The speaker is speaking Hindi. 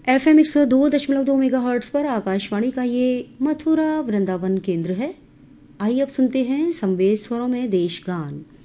FM 102.2 मेगाहर्ट्ज़ पर आकाशवाणी का ये मथुरा वृंदावन केंद्र है। आइए अब सुनते हैं संवेद स्वरों में देश गान।